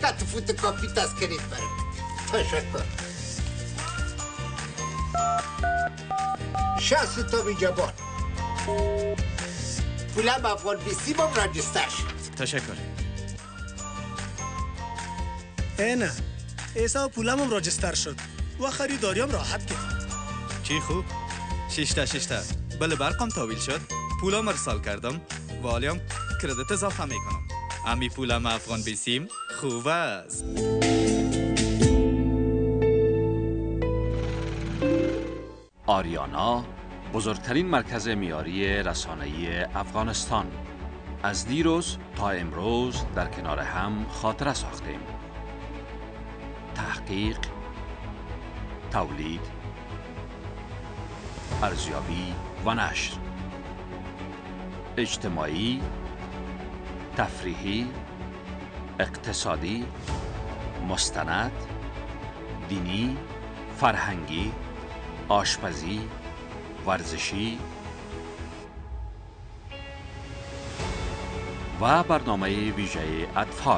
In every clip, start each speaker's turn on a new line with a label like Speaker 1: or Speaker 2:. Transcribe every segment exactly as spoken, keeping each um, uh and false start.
Speaker 1: خط فوتوکاپی تذکرت برم. تشکر. شصت تا بی جبان. پولم افغان بیستیم هم راجستر شد.
Speaker 2: تشکر.
Speaker 3: اینه ایسا پولم هم راجستر شد و خریداریم راحت کرد.
Speaker 2: چی خوب؟ ششتا ششتا بله برقم تاویل شد. پولم ارسال کردم و حالیم کردیت اضافه میکنم. امی پولم افغان بیسیم خوب است.
Speaker 4: آریانا بزرگترین مرکز معیاری رسانه‌ای افغانستان. از دیروز تا امروز در کنار هم خاطره ساختیم. تحقیق، تولید، ارزیابی و نشر، اجتماعی، تفریحی، اقتصادی، مستند، دینی، فرهنگی، آشپزی، ورزشی و برنامه ویژه اطفال.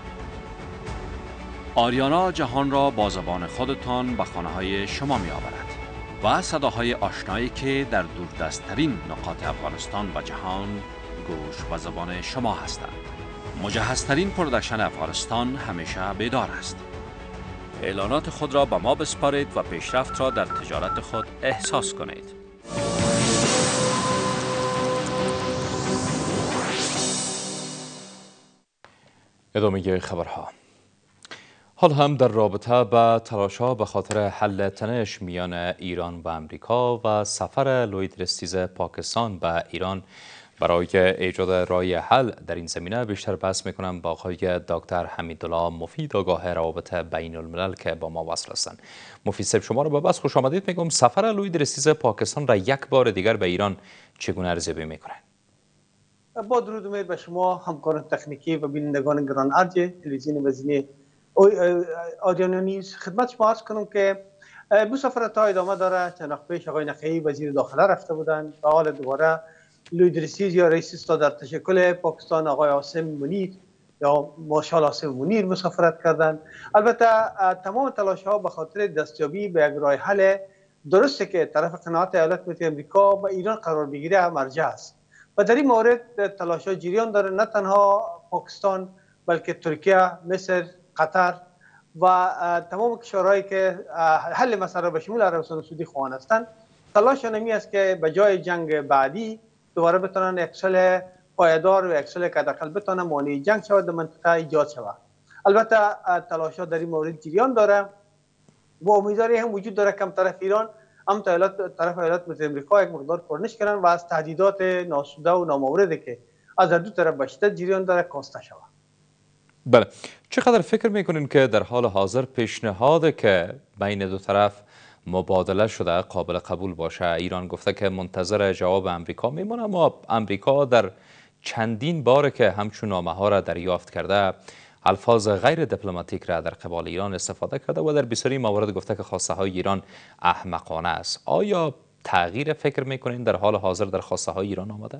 Speaker 4: آریانا جهان را با زبان خودتان به خانه‌های شما می آورد و صداهای آشنایی که در دوردست‌ترین نقاط افغانستان و جهان گوش و زبان شما هستند. مجهزترین پروداکشن افغانستان همیشه بیدار است. اعلانات خود را به ما بسپارید و پیشرفت را در تجارت خود احساس کنید.
Speaker 5: ادامه خبرها. حال هم در رابطه با تلاش‌ها به خاطر حل تنش میان ایران و امریکا و سفر لوید رستیز پاکستان به ایران برای ایجاد راه حل در این زمینه بیشتر بحث میکنم با آقای دکتر حمیدالله مفید، آگاه روابط بین الملل که با ما وصل هستند. مفید صاحب، شما را به بس خوش آمدید میگم. سفر لوید رستیز پاکستان را یک بار دیگر به ایران چگونه ارزیابی میکنه؟
Speaker 6: با درود امید به شما همکاران تکنیکی و بینندگان گران ارج تلویزیون وزینی آریانا نیوز. خدمت شما عرض کنم که بو سفر تا ادامه داره. چند وقت پیش آقای نقیی وزیر داخله رفته بودند و حال دوباره لوید رستیز یا رئیس استاد در تشکل پاکستان آقای عاصم منیر یا مارشال عاصم منیر مسافرت کردند. البته تمام تلاش ها به خاطر دستیابی به یک راه حل درسته که طرف قناعت ایالات متحده آمریکا به ایران قرار بگیره مرجع است و در این مورد تلاش ها جریان داره. نه تنها پاکستان بلکه ترکیه، مصر، قطر و تمام کشورهایی که حل مسئله به شمول عربستان سعودی خواهان هستند تلاش نمی است که به جای جنگ بعدی دوباره بتونن یک صلح پایدار و یک صلح که حداقل بتونه مانع جنگ شود در منطقه ایجاد شود. البته تلاش ها در این مورد جریان داره و امیدواری هم وجود داره که طرف ایران هم طرف ایالات متحده آمریکا یک مقدار پرنش کنن و از تهدیدات ناسوده و ناموردی که از دو طرف به شدت جریان داره کاسته شود.
Speaker 5: بله، چقدر فکر میکنین که در حال حاضر پیشنهاد که بین دو طرف مبادله شده قابل قبول باشه؟ ایران گفته که منتظر جواب امریکا میمونه، اما امریکا در چندین باره که همچون نامه ها را دریافت کرده الفاظ غیر دیپلماتیک را در قبال ایران استفاده کرده و در بسیاری موارد گفته که خواسته های ایران احمقانه است. آیا تغییر فکر میکنین در حال حاضر در خواسته های ایران آمده؟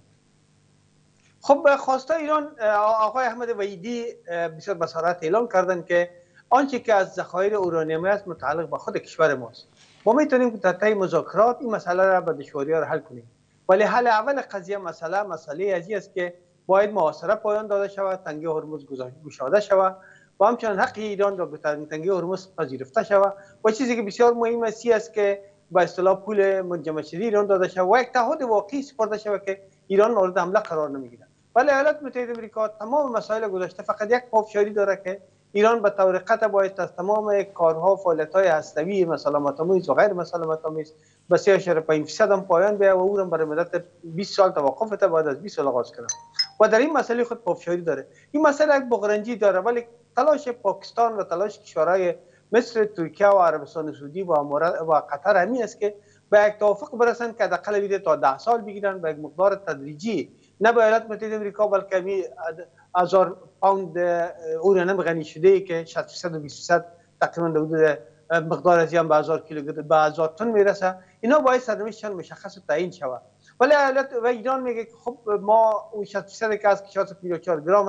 Speaker 6: خب خواسته ایران، آقای احمد وحیدی بسیار بصارت اعلام کردن که آنچه که از ذخایر اورانیومی است متعلق به خود کشور ماست. ما میتونیم که در طی مذاکرات این مسئله را به دشواری‌ها را حل کنیم، ولی حل اول قضیه مسئله مسئله ازی است که باید محاصره پایان داده شود، تنگه هرمز گشاده شود و همچنین حق ایران را به تنگه هرمز پذیرفته شود و چیزی که بسیار مهم است که به اصطلاح پول منجمد شده ایران داده شود و یک تعهد واقعی سپرده شود که ایران مورد حمله قرار نمیگیرد. ولی ایالات متحده آمریکا تمام مسائل گذشته فقط یک پافشاری داره که ایران به طور قطع باید از تمام کارها و فعالیت‌های هسته‌ای مسالمت‌آمیز و غیر مسالمت‌آمیز به سه اشاره پنج درصد هم پایان بیاید و او را برای مدت بیست سال توقف بده، بعد از بیست سال آغاز کنه و در این مسئله خود پافشاری داره. این مسئله یک بغرنجی داره، ولی تلاش پاکستان و تلاش کشورهای مصر، ترکیه و عربستان سعودی و و قطر همین است که به یک توافق برسند که حداقل بیده تا ده سال بگیرن به یک مقدار تدریجی، نه به ایالات متحده آمریکا بلکه می هزار پوند اورانیم غنی شده ای که شصت درصد و بیست درصد تقریبا حدود مقدار از هم به هزار کیلو به هزار تن میرسه. اینا باید سرنوشتشان مشخص و تعیین شود. ولی ایالات و ایران میگه که خب ما اون شصت درصد که از شصت و چهار گرم است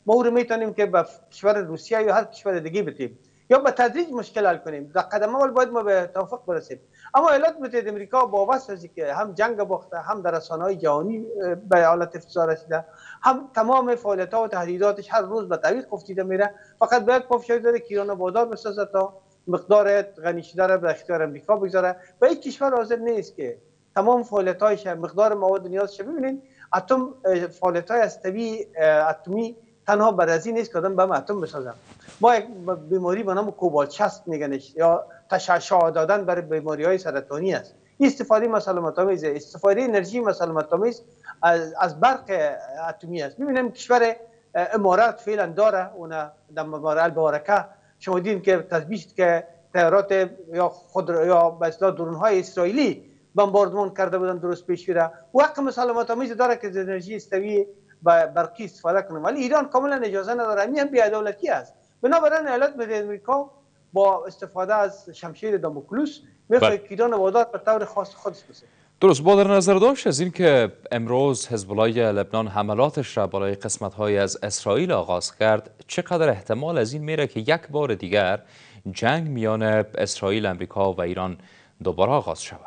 Speaker 6: ما او رو میتونیم که به کشور روسیه یا هر کشور دیگه بدیم یا به تدریج مشکل حل کنیم. در قدم اول باید ما به توافق برسیم. اما ایالات متحده آمریکا با واسطه از که هم جنگ باخته، هم در رسانه‌های جهانی به حالت افتضاح رسیده، هم تمام فعالیت‌ها و تهدیداتش هر روز به تعویق افتیده میره، فقط باید پافشاری داره که ایران بازار بسازه تا مقدار غنی شده را به اختیار آمریکا بگذاره. و این کشور حاضر نیست که تمام فعالیت‌هایش مقدار مواد نیازش. ببینید اتم فعالیت‌های هسته‌ای اتمی تنها برازی نیست که آدم بم اتم بسازه. ما یک بیماری به نام کوبالت شصت میگنش یا تشعشع دادن برای بیماری‌های سرطانی است. این استفاده مسالمت آمیز، استفاده انرژی مسالمت آمیز از از برق اتمی است. می‌بینیم کشور امارات فعلا داره اون در مبارزه البارکه شما دیدین که تثبیت که طیارات یا خود یا به اصطلاح درون‌های اسرائیلی بمباردمان کرده بودن درست پیش میره. وقت مسالمت آمیز داره که از انرژی استوی برقی استفاده کنه، ولی ایران کاملا اجازه نداره. همین بی‌عدالتی است. بنابراین ایالات متحده آمریکا با استفاده از شمشیر داموکلوس میخواد که ایران وادار به طور خاص خودش بسازه.
Speaker 5: درست. با در نظر داشت از این که امروز حزب الله لبنان حملاتش را بالای قسمت‌های از اسرائیل آغاز کرد، چقدر احتمال از این میره که یک بار دیگر جنگ میان اسرائیل، امریکا و ایران دوباره آغاز شود؟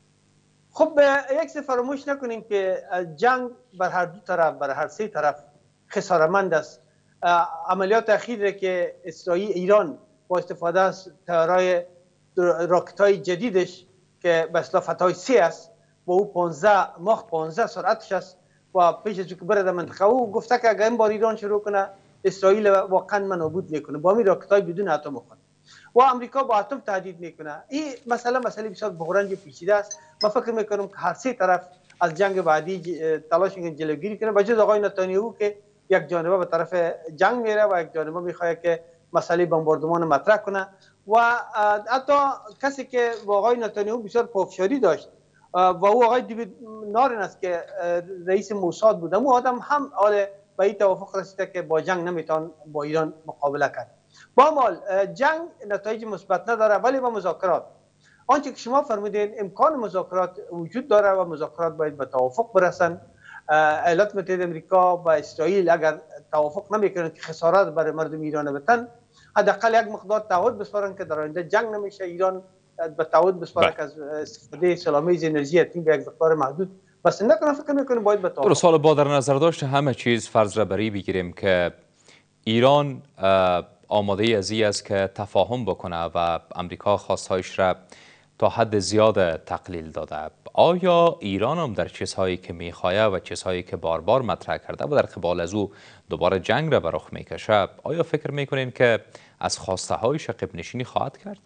Speaker 6: خب یک چیز فراموش نکنیم که جنگ بر هر دو طرف، بر هر سه طرف خسارتمند است. عملیات اخیر که اسرائیل ایران با استفاده از طیارهای راکت‌های جدیدش که به اصطلاح فتای سه است و او پانزده ماخ پانزده سرعتش است و پیش از اینکه بره در منطقه او گفته که اگر این بار ایران شروع کنه اسرائیل واقعا نابود میکنه با همین راکت‌های بدون اتم میکنه و آمریکا با اتم تهدید میکنه. این مسئله مسئله بسیار بحرانی پیچیده است. من فکر میکنم که هر سه طرف از جنگ بعدی تلاش میکنن جلوگیری کنه، بجز آقای نتانیاهو که یک جانبه به طرف جنگ میره و یک جانبه میخواد که مسئله بمباردمان مطرح کنه. و حتی کسی که با آقای نتانیاهو بسیار پافشاری داشت و او آقای دیوید نارن است که رئیس موساد بود، اون آدم هم حال به این توافق رسیده که با جنگ نمیتون با ایران مقابله کرد. با مال جنگ نتایج مثبت نداره، ولی با مذاکرات آنچه که شما فرمودین امکان مذاکرات وجود داره و مذاکرات باید به توافق برسن. ایالات متحده آمریکا و اسرائیل اگر توافق نمیکنن که خسارات برای مردم ایران بتن، حداقل یک مقدار تعهد بسپارن که در آینده جنگ نمیشه، ایران به تعهد بسپاره که از استفاده سلامیز انرژی اتمی به یک مقدار محدود بس نکنه. فکر میکنیم باید به توافق.
Speaker 5: درست. حالا با در نظر داشت همه چیز فرض را بری بگیریم که ایران آماده از این است که تفاهم بکنه و امریکا خواستهایش را تا حد زیاد تقلیل داده، آیا ایران هم در چیزهایی که میخواهد و چیزهایی که بار بار مطرح کرده و در قبال از او دوباره جنگ را به رخ میکشه، آیا فکر میکنین که از خواسته های شقیب نشینی خواهد کرد؟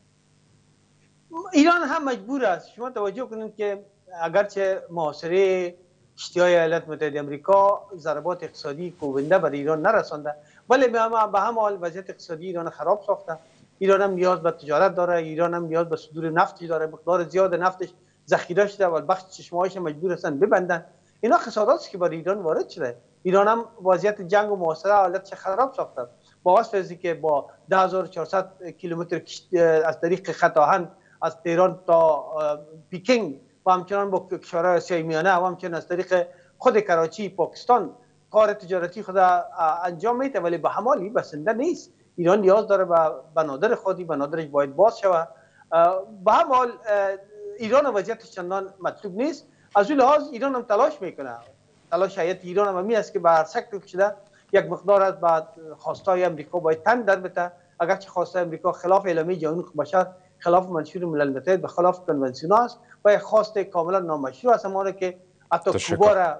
Speaker 6: ایران هم مجبور است. شما توجه کنید که اگرچه محاصره اشتهای ایالات متحده آمریکا ضربات اقتصادی کوبنده بر ایران نرسانده، ولی به هم حال وضعیت اقتصادی ایران خراب ساخته. ایران هم نیاز به تجارت داره، ایران هم نیاز به صدور نفتی داره، مقدار زیاد نفتش ذخیره شده و بخش چشمه‌هایش مجبور هستن ببندن. اینا خساراتی که بر ایران وارد شده. ایران هم وضعیت جنگ و محاصره حالتش خراب ساخته. با واسطه از اینکه با ده هزار و چهارصد کیلومتر از طریق خط آهن از تهران تا پیکینگ و همچنان با کشورهای آسیای میانه و همچنان از طریق خود کراچی پاکستان کار تجارتی خود انجام میده، ولی به همالی بسنده نیست. ایران نیاز داره به بنادر خودی، بنادرش باید باز شود. به هر حال ایران وضعیتش چندان مطلوب نیست. از اون لحاظ ایران هم تلاش میکنه. تلاش هیئت ایران هم همی است که به هر سکتور شده یک مقدار از بعد خواستای امریکا باید تن در بده. اگرچه خواستای امریکا خلاف اعلامیه جهانی حقوق بشر، خلاف منشور ملل متحد، به خلاف کنونسیون است و یک خواست کاملا نامشروع است، اما که حتی کوبا را.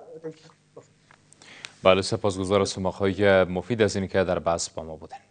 Speaker 5: بله، سپاسگزار از سماخهای مفید از این که در بحث با ما بودن.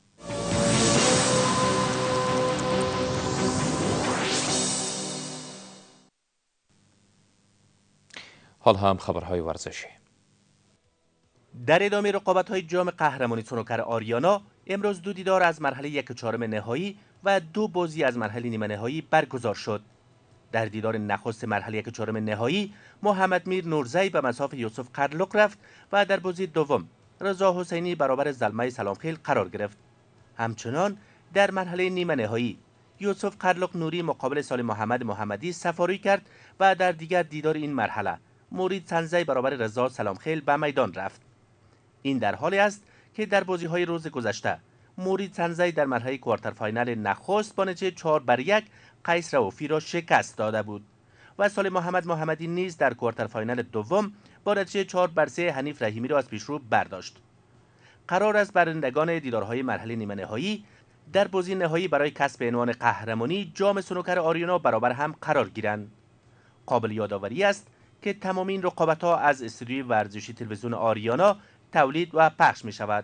Speaker 5: حال هم خبرهای ورزشی.
Speaker 7: در ادامه رقابت‌های جام قهرمانی سنوکر آریانا امروز دو دیدار از مرحله یک چهارم نهایی و دو بازی از مرحله نیمه نهایی برگزار شد. در دیدار نخست مرحله یک چهارم نهایی محمد میر نورزی به مصاف یوسف قرلق رفت و در بازی دوم رضا حسینی برابر زلمه سلامخیل قرار گرفت. همچنان در مرحله نیمه نهایی یوسف قرلق نوری مقابل سال محمد محمدی سفاری کرد و در دیگر دیدار این مرحله مورید سنزی برابر رضا سلامخیل به میدان رفت. این در حالی است که در بازی‌های روز گذشته مورید سنزی در مرحله کوارتر فاینال نخست با نتیجه چهار بر یک قیس رؤوفی را شکست داده بود و سال محمد محمدی نیز در کوارتر فاینال دوم با نتیجه چهار بر سه حنیف رحیمی را از پیشرو برداشت. قرار است برندگان دیدارهای مرحله نیمه نهایی در بازی نهایی برای کسب عنوان قهرمانی جام سنوکر آریانا برابر هم قرار گیرند. قابل یادآوری است که تمام این رقابت‌ها از استودیوی ورزشی تلویزیون آریانا تولید و پخش می شود.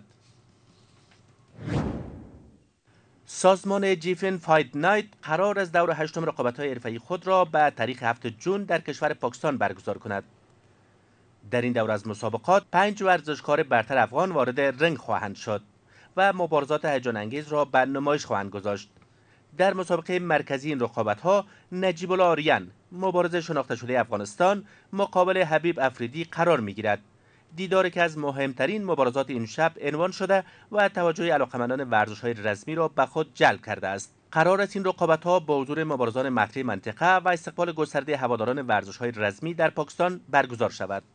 Speaker 7: سازمان جیفن فایت نایت قرار است دور هشتم رقابت‌های حرفه‌ای خود را به تاریخ هفتم جون در کشور پاکستان برگزار کند. در این دور از مسابقات پنج ورزشکار برتر افغان وارد رنگ خواهند شد و مبارزات هیجان انگیز را به نمایش خواهند گذاشت. در مسابقه مرکزی این رقابت‌ها نجیب الله آریان مبارز شناخته شده افغانستان مقابل حبیب افریدی قرار می‌گیرد. دیداری که از مهمترین مبارزات این شب عنوان شده و توجه علاقه‌مندان ورزش‌های رزمی را به خود جلب کرده است. قرار است این رقابت‌ها با حضور مبارزان محلی منطقه و استقبال گسترده هواداران ورزش‌های رزمی در پاکستان برگزار شود.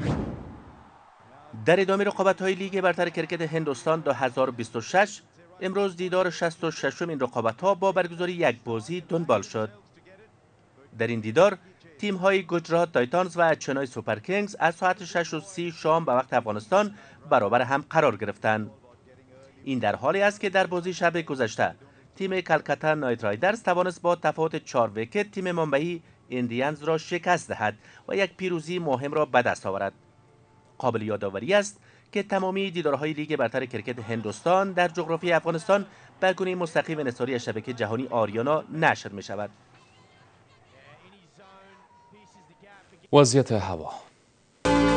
Speaker 7: در ادامه رقابت‌های لیگ برتر کرکت هندوستان دو هزار و بیست و شش امروز دیدار شصت و ششم این رقابت‌ها با برگزاری یک بازی دنبال شد. در این دیدار تیم‌های گجرات تایتانز و چنای سوپر کینگز از ساعت شش و سی شام به وقت افغانستان برابر هم قرار گرفتند. این در حالی است که در بازی شب گذشته تیم کلکتا نایت رایدرز توانست با تفاوت چهار ویکت تیم ممبئی ایندیانز را شکست دهد و یک پیروزی مهم را به دست آورد. قابل یادآوری است که تمامی دیدارهای لیگ برتر کرکت هندوستان در جغرافیای افغانستان به گونه مستقیم انحصاری شبکه جهانی آریانا نشر می شود.
Speaker 5: وضعیت هوا